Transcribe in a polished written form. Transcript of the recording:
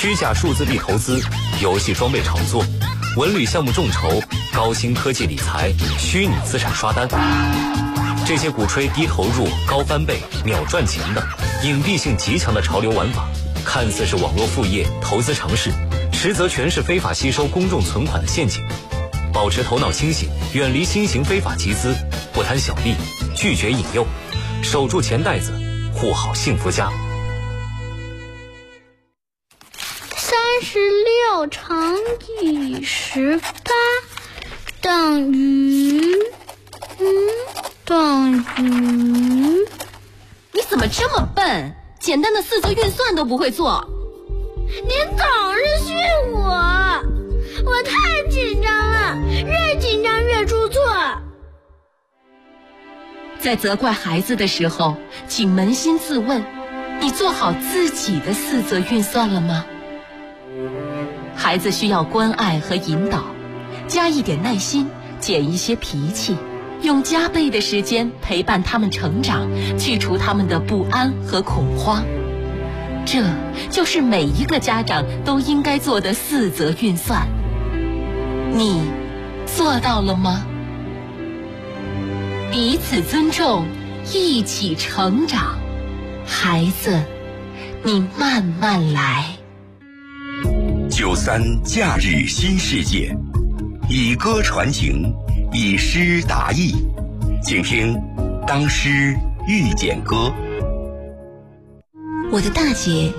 虚假数字币投资、游戏装备炒作、文旅项目众筹、高新科技理财、虚拟资产刷单，这些鼓吹低投入、高翻倍、秒赚钱的隐蔽性极强的潮流玩法，看似是网络副业、投资常识，实则全是非法吸收公众存款的陷阱。保持头脑清醒，远离新型非法集资，不贪小利，拒绝引诱，守住钱袋子，护好幸福家。 36乘以18等于你怎么这么笨？简单的四则运算都不会做。 您总是训我太紧张了，越紧张越出错。 在责怪孩子的时候，请扪心自问，你做好自己的四则运算了吗？孩子需要关爱和引导，加一点耐心，减一些脾气，用加倍的时间陪伴他们成长，去除他们的不安和恐慌。这就是每一个家长都应该做的四则运算。你做到了吗？彼此尊重，一起成长。孩子，你慢慢来。 93假日新世界，以歌传情，以诗达意，请听《当诗遇见歌》。 我的大姐